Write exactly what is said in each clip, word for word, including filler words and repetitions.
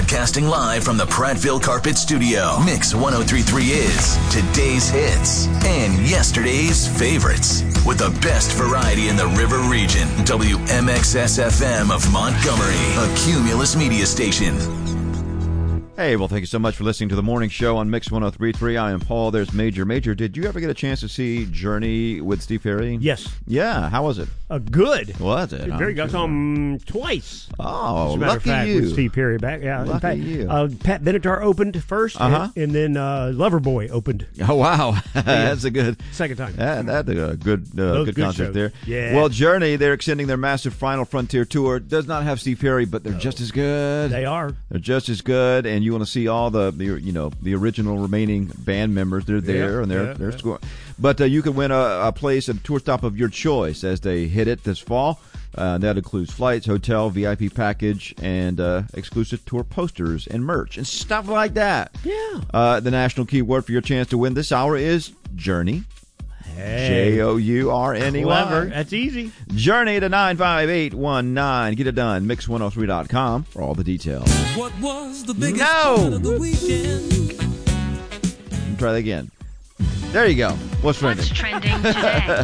Broadcasting live from the Prattville Carpet Studio. Mix one oh three point three is today's hits and yesterday's favorites. With the best variety in the River Region. W M X S F M of Montgomery. A Cumulus media station. Hey, well, thank you so much for listening to the morning show on Mix one oh three point three. I am Paul. There's Major. Major, did you ever get a chance to see Journey with Steve Perry? Yes. Yeah, how was it? Uh, good. Was it? Very good. I saw him twice. Oh, As a matter lucky of fact, you. with Steve Perry back. Yeah, Lucky in fact, you. Uh, Pat Benatar opened first, Uh-huh. and, and then uh, Loverboy opened. Oh, wow. That's a good... Second time. Yeah, that's a good, uh, Those good good concert shows. there. Yeah. Well, Journey, they're extending their massive Final Frontier tour. Does not have Steve Perry, but they're No. just as good. They are. They're just as good, and you want to see all the, the you know, the original remaining band members. They're there, Yeah, and they're yeah, they're yeah. scoring. But uh, you can win a, a place at a tour stop of your choice as they hit it this fall. Uh, that includes flights, hotel, V I P package, and uh, exclusive tour posters and merch and stuff like that. Yeah. Uh, the national keyword for your chance to win this hour is Journey. Hey. J O U R N E Y. Clever. That's easy. Journey to nine five eight one nine. Get it done. mix one oh three dot com for all the details. What was the biggest No! part of the weekend? Try that again. There you go. What's trending? What's trending today?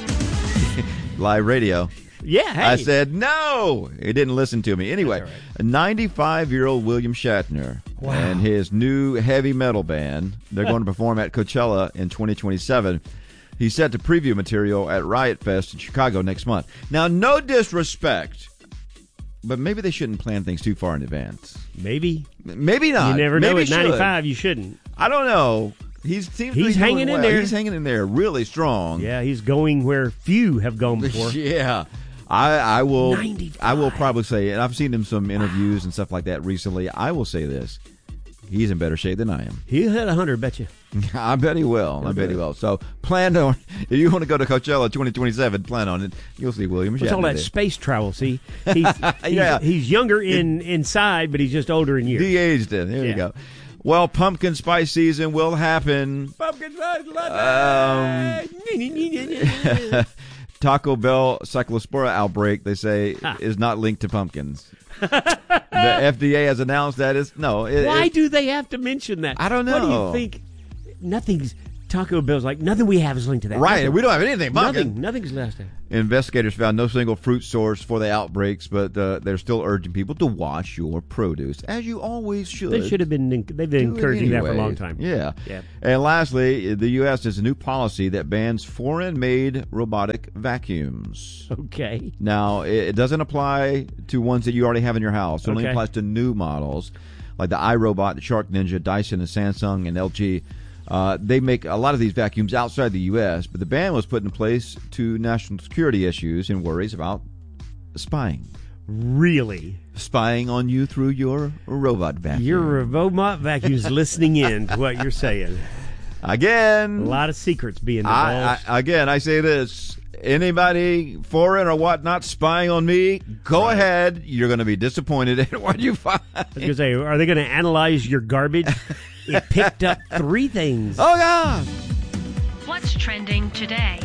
Live radio. Yeah, hey. I said no. He didn't listen to me. Anyway, That's all right. a ninety-five-year-old William Shatner Wow. and his new heavy metal band, they're going to perform at Coachella in twenty twenty-seven. He's set to preview material at Riot Fest in Chicago next month. Now, no disrespect, but maybe they shouldn't plan things too far in advance. Maybe. Maybe not. You never know. Maybe At should. ninety-five, you shouldn't. I don't know. He seems to He's be doing hanging in well. there. He's hanging in there really strong. Yeah, he's going where few have gone before. Yeah. I, I will ninety-five. I will probably say, and I've seen him some interviews and stuff like that recently, I will say this. He's in better shape than I am. He'll hit one hundred, bet you. I bet he will. I bet he will. So plan on, if you want to go to Coachella twenty twenty-seven, plan on it. You'll see William Shatner What's all that there. space travel? See, he's, he's, Yeah. he's younger in inside, but he's just older in years. De-aged it. There Yeah. you go. Well, pumpkin spice season will happen. Pumpkin spice Um, Taco Bell cyclospora outbreak, they say, Ah. is not linked to pumpkins. The F D A has announced that it's no. It, Why it- do they have to mention that? I don't What do know. you think? Nothing's Taco Bell's like nothing we have is linked to that. Right, Nothing. we don't have anything pumpkin. Nothing. Nothing's last day. Investigators found no single fruit source for the outbreaks, but uh, they're still urging people to wash your produce, as you always should. They should have been. They've been Do it encouraging that for a anyway. long time. Yeah. Yeah. And lastly, the U S has a new policy that bans foreign-made robotic vacuums. Okay. Now, it it doesn't apply to ones that you already have in your house. It only Okay. applies to new models, like the iRobot, the Shark Ninja, Dyson, and Samsung, and L G. Uh, they make a lot of these vacuums outside the U S, but the ban was put in place to national security issues and worries about spying. Really, Spying on you through your robot vacuum. your robot vacuum's listening in to what you're saying. Again, A lot of secrets being I, divulged. I, again, I say this. Anybody foreign or whatnot spying on me, go Right. ahead. You're going to be disappointed in what you find. I was gonna say, are they going to analyze your garbage? It picked up three things. Oh, yeah. What's trending today?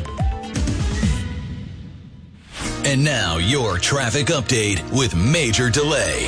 And now your traffic update with Major Delay.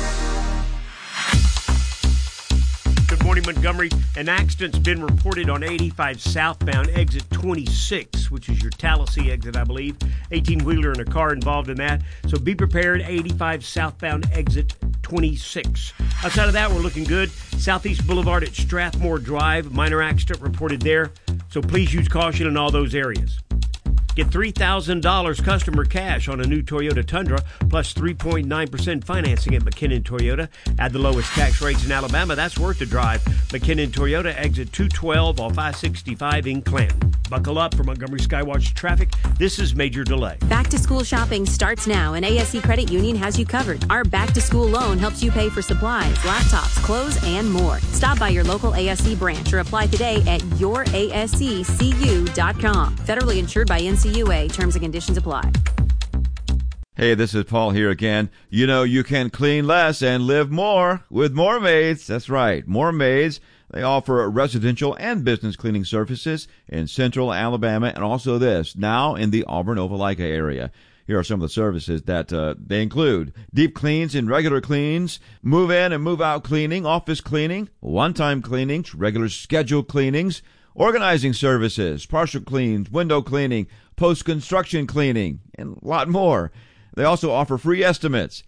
Good morning, Montgomery. An accident's been reported on eighty-five southbound exit twenty-six, which is your Tallahassee exit, I believe. eighteen-wheeler and a car involved in that. So be prepared, eighty-five southbound exit twenty-six. Outside of that, we're looking good. Southeast Boulevard at Strathmore Drive, minor accident reported there. So please use caution in all those areas. Get three thousand dollars customer cash on a new Toyota Tundra, plus three point nine percent financing at McKinnon Toyota. Add the lowest tax rates in Alabama. That's worth the drive. McKinnon Toyota, exit two twelve off I sixty-five in Clanton. Buckle up for Montgomery Skywatch traffic. This is Major Delay. Back to school shopping starts now, and A S C Credit Union has you covered. Our back to school loan helps you pay for supplies, laptops, clothes, and more. Stop by your local A S C branch or apply today at your A S C C U dot com. Federally insured by N C U A. Terms and conditions apply. Hey, this is Paul here again. You know, you can clean less and live more with More Maids. That's right, More Maids. They offer residential and business cleaning services in central Alabama and also this, now in the Auburn-Opelika area. Here are some of the services that uh, they include: deep cleans and regular cleans, move-in and move-out cleaning, office cleaning, one-time cleanings, regular scheduled cleanings, organizing services, partial cleans, window cleaning, post-construction cleaning, and a lot more. They also offer free estimates.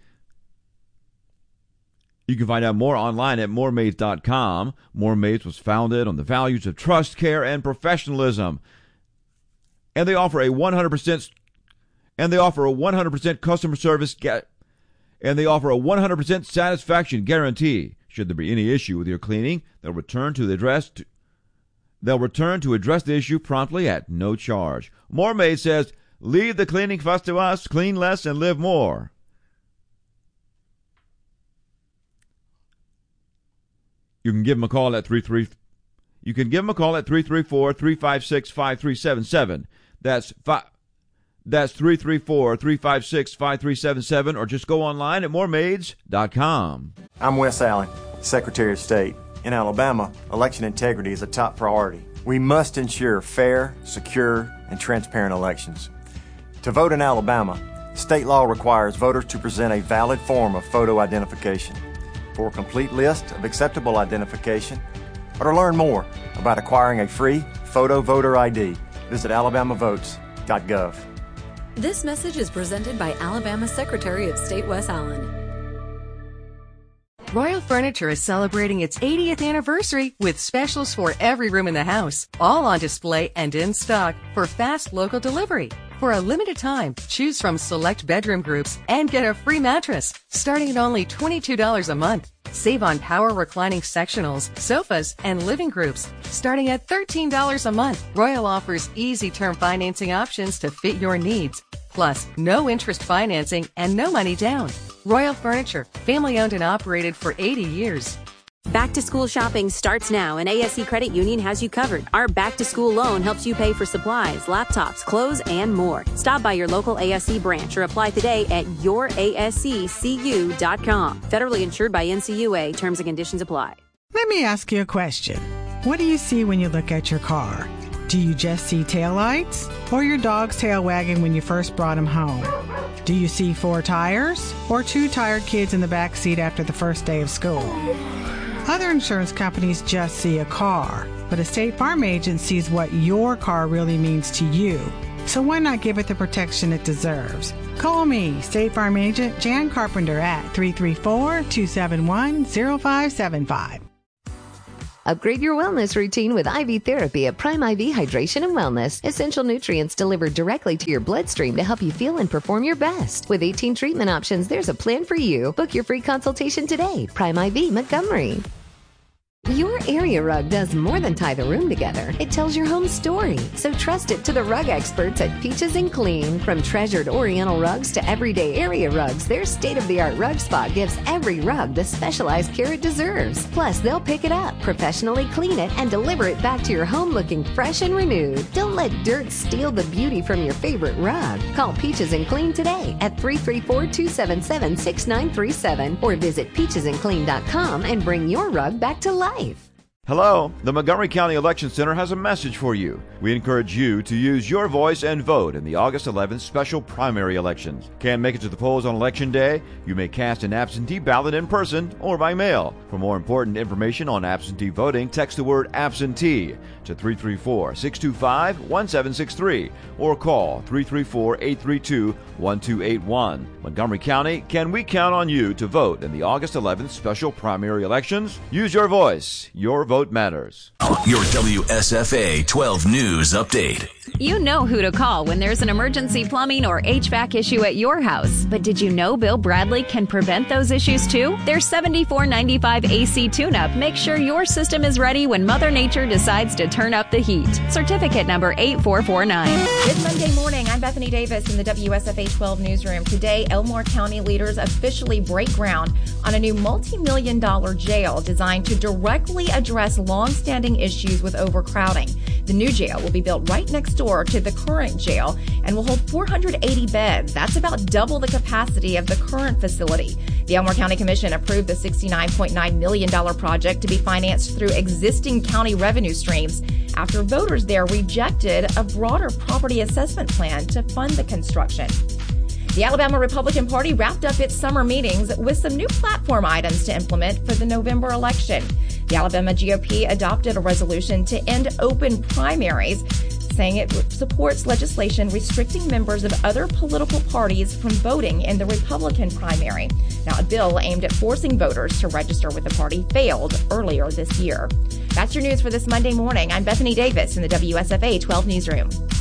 You can find out more online at more maids dot com. More Maids was founded on the values of trust, care, and professionalism. And they offer a one hundred percent and they offer a one hundred percent customer service ga- and they offer a one hundred percent satisfaction guarantee. Should there be any issue with your cleaning, they'll return to the address to, they'll return to address the issue promptly at no charge. More Maids says, "Leave the cleaning fuss to us, clean less and live more." You can give them a call at three three. You can give them a call at three three four, three five six, five three seven seven. That's five. That's three three four, three five six, five three seven seven, or just go online at more maids dot com. I'm Wes Allen, Secretary of State. In Alabama, election integrity is a top priority. We must ensure fair, secure, and transparent elections. To vote in Alabama, state law requires voters to present a valid form of photo identification. For a complete list of acceptable identification, or to learn more about acquiring a free photo voter I D, visit alabama votes dot gov. This message is presented by Alabama Secretary of State Wes Allen. Royal Furniture is celebrating its eightieth anniversary with specials for every room in the house, all on display and in stock for fast local delivery. For a limited time, choose from select bedroom groups and get a free mattress, starting at only twenty-two dollars a month. Save on power reclining sectionals, sofas, and living groups, starting at thirteen dollars a month. Royal offers easy term financing options to fit your needs. Plus, no interest financing and no money down. Royal Furniture, family owned and operated for eighty years. Back to school shopping starts now, and A S C Credit Union has you covered. Our back to school loan helps you pay for supplies, laptops, clothes, and more. Stop by your local A S C branch or apply today at your A S C C U dot com. Federally insured by N C U A. Terms and conditions apply. Let me ask you a question. What do you see when you look at your car? Do you just see taillights or your dog's tail wagging when you first brought him home? Do you see four tires or two tired kids in the back seat after the first day of school? Other insurance companies just see a car, but a State Farm agent sees what your car really means to you. So why not give it the protection it deserves? Call me, State Farm agent Jan Carpenter at three three four, two seven one, zero five seven five. Upgrade your wellness routine with I V therapy at Prime I V Hydration and Wellness. Essential nutrients delivered directly to your bloodstream to help you feel and perform your best. With eighteen treatment options, there's a plan for you. Book your free consultation today. Prime I V Montgomery. Your area rug does more than tie the room together. It tells your home story. So trust it to the rug experts at Peaches and Clean. From treasured Oriental rugs to everyday area rugs, their state-of-the-art rug spot gives every rug the specialized care it deserves. Plus, they'll pick it up, professionally clean it, and deliver it back to your home looking fresh and renewed. Don't let dirt steal the beauty from your favorite rug. Call Peaches and Clean today at three three four, two seven seven, six nine three seven or visit peaches and clean dot com and bring your rug back to life. Hello, the Montgomery County Election Center has a message for you. We encourage you to use your voice and vote in the August eleventh special primary elections. Can't make it to the polls on Election Day? You may cast an absentee ballot in person or by mail. For more important information on absentee voting, text the word absentee to three three four, six two five, one seven six three or call three three four, eight three two, one two eight one. Montgomery County, can we count on you to vote in the August eleventh special primary elections? Use your voice. Your vote matters. Your W S F A twelve News Update. You know who to call when there's an emergency plumbing or H V A C issue at your house. But did you know Bill Bradley can prevent those issues too? Their seventy-four ninety-five A C tune-up makes sure your system is ready when Mother Nature decides to turn up the heat. Certificate number eight four four nine. Good Monday morning. I'm Bethany Davis in the W S F A twelve newsroom. Today, Elmore County leaders officially break ground on a new multi-million dollar jail designed to directly address long-standing issues with overcrowding. The new jail will be built right next door to the current jail and will hold four hundred eighty beds. That's about double the capacity of the current facility. The Elmore County Commission approved the sixty-nine point nine million dollars project to be financed through existing county revenue streams after voters there rejected a broader property assessment plan to fund the construction. The Alabama Republican Party wrapped up its summer meetings with some new platform items to implement for the November election. The Alabama G O P adopted a resolution to end open primaries, saying it supports legislation restricting members of other political parties from voting in the Republican primary. Now, a bill aimed at forcing voters to register with the party failed earlier this year. That's your news for this Monday morning. I'm Bethany Davis in the W S F A twelve Newsroom.